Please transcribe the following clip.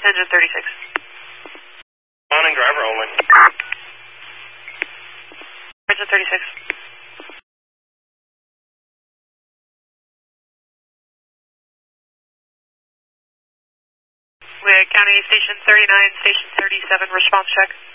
Engine 36. On and driver only. Engine 36. We're County Station 39, Station 37, response check.